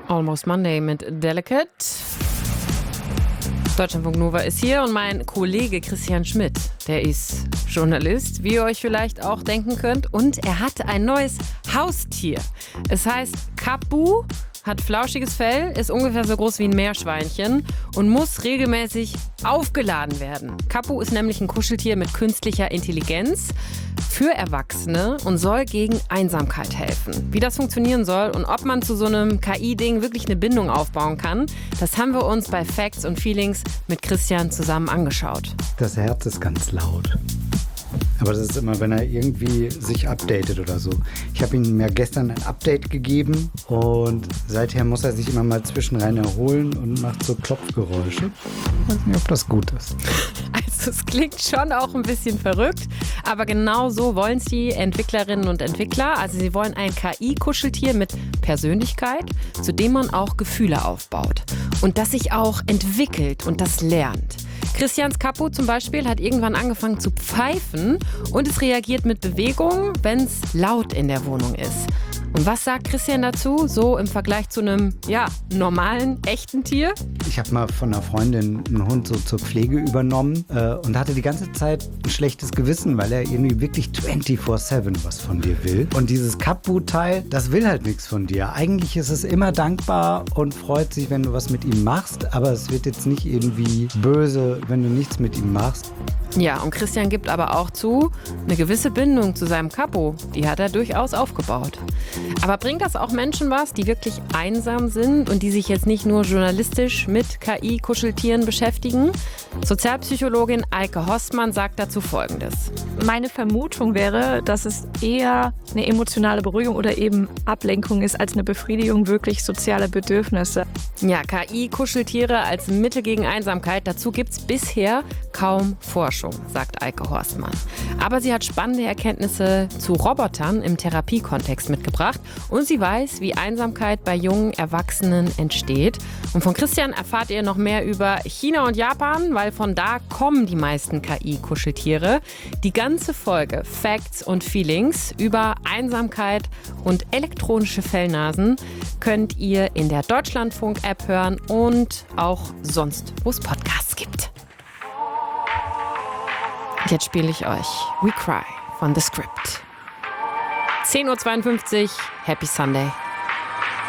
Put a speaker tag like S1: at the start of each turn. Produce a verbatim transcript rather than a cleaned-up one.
S1: Almost Monday mit Delicate. Deutschlandfunk Nova ist hier und mein Kollege Christian Schmidt, der ist Journalist, wie ihr euch vielleicht auch denken könnt. Und er hat ein neues Haustier. Es heißt Kapu, hat flauschiges Fell, ist ungefähr so groß wie ein Meerschweinchen und muss regelmäßig aufgeladen werden. Kapu ist nämlich ein Kuscheltier mit künstlicher Intelligenz für Erwachsene und soll gegen Einsamkeit helfen. Wie das funktionieren soll und ob man zu so einem K I-Ding wirklich eine Bindung aufbauen kann, das haben wir uns bei Facts und Feelings mit Christian zusammen angeschaut.
S2: Das Herz ist ganz laut. Aber das ist immer, wenn er irgendwie sich updatet oder so. Ich habe ihm ja gestern ein Update gegeben und seither muss er sich immer mal zwischenrein erholen und macht so Klopfgeräusche. Ich weiß nicht, ob das gut ist.
S1: Also es klingt schon auch ein bisschen verrückt, aber genau so wollen es die Entwicklerinnen und Entwickler. Also sie wollen ein K I-Kuscheltier mit Persönlichkeit, zu dem man auch Gefühle aufbaut und das sich auch entwickelt und das lernt. Christians Kapu zum Beispiel hat irgendwann angefangen zu pfeifen und es reagiert mit Bewegung, wenn es laut in der Wohnung ist. Und was sagt Christian dazu, so im Vergleich zu einem, ja, normalen, echten Tier?
S2: Ich habe mal von einer Freundin einen Hund so zur Pflege übernommen äh, und hatte die ganze Zeit ein schlechtes Gewissen, weil er irgendwie wirklich vierundzwanzig sieben was von dir will. Und dieses Kapu-Teil, das will halt nichts von dir. Eigentlich ist es immer dankbar und freut sich, wenn du was mit ihm machst, aber es wird jetzt nicht irgendwie böse, wenn du nichts mit ihm machst.
S1: Ja, und Christian gibt aber auch zu, eine gewisse Bindung zu seinem Kapu, die hat er durchaus aufgebaut. Aber bringt das auch Menschen was, die wirklich einsam sind und die sich jetzt nicht nur journalistisch mit K I-Kuscheltieren beschäftigen? Sozialpsychologin Eike Horstmann sagt dazu Folgendes.
S3: Meine Vermutung wäre, dass es eher eine emotionale Beruhigung oder eben Ablenkung ist, als eine Befriedigung wirklich sozialer Bedürfnisse.
S1: Ja, K I-Kuscheltiere als Mittel gegen Einsamkeit, dazu gibt es bisher kaum Forschung, sagt Eike Horstmann. Aber sie hat spannende Erkenntnisse zu Robotern im Therapiekontext mitgebracht und sie weiß, wie Einsamkeit bei jungen Erwachsenen entsteht. Und von Christian erfahrt ihr noch mehr über China und Japan, weil von da kommen die meisten K I-Kuscheltiere. Die ganze Folge Facts und Feelings über Einsamkeit und elektronische Fellnasen könnt ihr in der Deutschlandfunk-App hören und auch sonst, wo es Podcasts gibt. Jetzt spiele ich euch We Cry von The Script. zehn Uhr zweiundfünfzig, Happy Sunday.